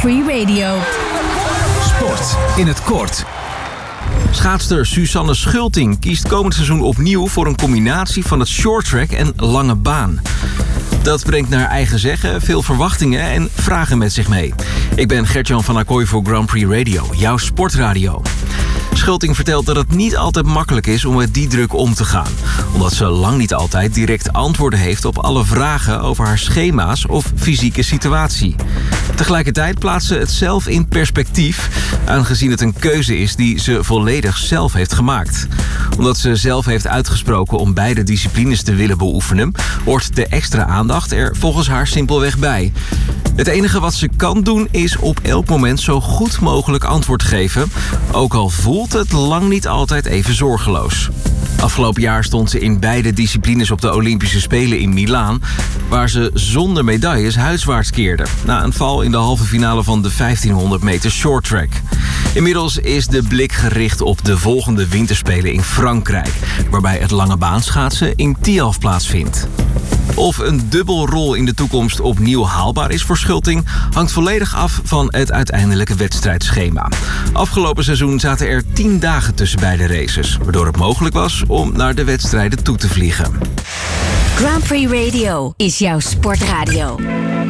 Prix Radio. Sport in het kort. Schaatster Suzanne Schulting kiest komend seizoen opnieuw voor een combinatie van het shorttrack en lange baan. Dat brengt naar eigen zeggen veel verwachtingen en vragen met zich mee. Ik ben Gert-Jan van Acquoy voor Grand Prix Radio, jouw sportradio. Schulting vertelt dat het niet altijd makkelijk is om met die druk om te gaan. Omdat ze lang niet altijd direct antwoorden heeft op alle vragen over haar schema's of fysieke situatie. Tegelijkertijd plaatst ze het zelf in perspectief, aangezien het een keuze is die ze volledig zelf heeft gemaakt. Omdat ze zelf heeft uitgesproken om beide disciplines te willen beoefenen, hoort de extra aandacht er volgens haar simpelweg bij. Het enige wat ze kan doen is op elk moment zo goed mogelijk antwoord geven, ook al voelt het lang niet altijd even zorgeloos. Afgelopen jaar stond ze in beide disciplines op de Olympische Spelen in Milaan, waar ze zonder medailles huiswaarts keerde, na een val in de halve finale van de 1500 meter shorttrack. Inmiddels is de blik gericht op de volgende winterspelen in Frankrijk, waarbij het lange baanschaatsen in Tialf plaatsvindt. Of een dubbelrol in de toekomst opnieuw haalbaar is voor Schulting, hangt volledig af van het uiteindelijke wedstrijdschema. Afgelopen seizoen zaten er 10 dagen tussen beide races, waardoor het mogelijk was om naar de wedstrijden toe te vliegen. Grand Prix Radio is jouw sportradio.